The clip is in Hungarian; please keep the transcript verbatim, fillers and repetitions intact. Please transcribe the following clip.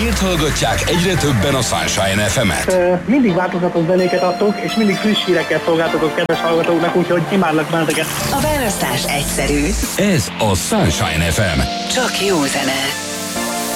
Miért hallgatják egyre többen a Sunshine ef emet? Mindig változatos zenéket adtok, és mindig friss híreket szolgáltatok kedves hallgatóknak, úgyhogy imádlak benneteket. A választás egyszerű. Ez a Sunshine ef em. Csak jó zene.